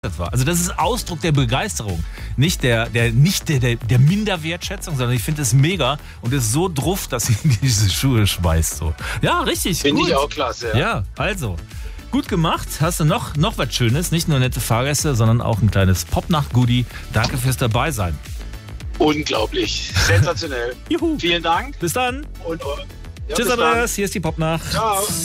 war. Also das ist Ausdruck der Begeisterung, nicht der Minderwertschätzung, sondern ich finde es mega und ist so druff, dass sie in diese Schuhe schmeißt. So. Ja, richtig. Finde ich auch klasse. Ja, also. Gut gemacht. Hast du noch was Schönes? Nicht nur nette Fahrgäste, sondern auch ein kleines Popnacht-Goodie. Danke fürs Dabeisein. Unglaublich. Sensationell. Juhu. Vielen Dank. Bis dann. Und, Tschüss, Andreas. Hier ist die Popnacht. Ciao.